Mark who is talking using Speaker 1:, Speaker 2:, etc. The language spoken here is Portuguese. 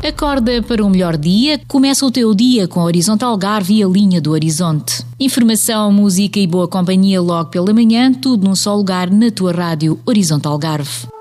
Speaker 1: Acorda para um melhor dia, começa o teu dia com a Horizonte Algarve e a linha do horizonte. Informação, música e boa companhia logo pela manhã, tudo num só lugar na tua rádio Horizonte Algarve.